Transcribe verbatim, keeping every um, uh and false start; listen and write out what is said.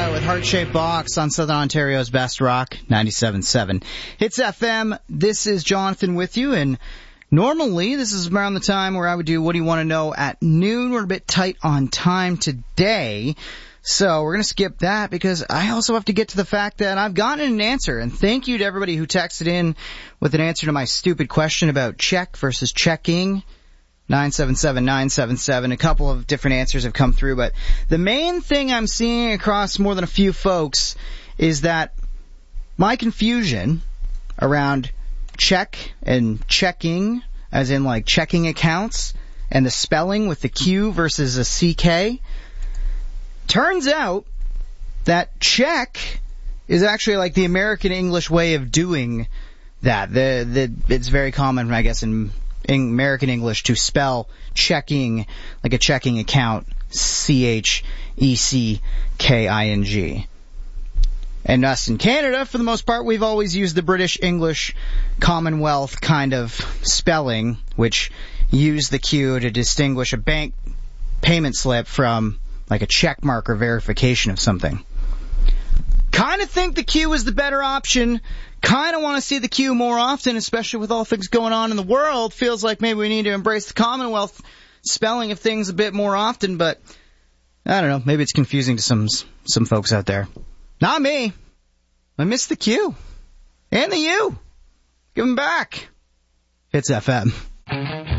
Sia with Heart-Shaped Box on Southern Ontario's Best Rock, ninety-seven point seven. Hits F M, this is Jonathan with you, and normally this is around the time where I would do What Do You Want to Know at noon. We're a bit tight on time today, so we're going to skip that because I also have to get to the fact that I've gotten an answer, and thank you to everybody who texted in with an answer to my stupid question about check versus checking. nine seven seven nine seven seven. A couple of different answers have come through, but the main thing I'm seeing across more than a few folks is that my confusion around check and checking, as in like checking accounts, and the spelling with the Q versus a C K, turns out that check is actually like the American English way of doing that. The, the, it's very common, I guess, in in American English to spell checking like a checking account, C H E C K I N G. And us in Canada, for the most part, we've always used the British English Commonwealth kind of spelling, which used the Q to distinguish a bank payment slip from like a check mark or verification of something. Kind of think the Q is the better option. Kind of want to see the Q more often, especially with all things going on in the world. Feels like maybe we need to embrace the Commonwealth spelling of things a bit more often, but I don't know. Maybe it's confusing to some some folks out there. Not me. I miss the Q. And the U. Give them back. It's F M.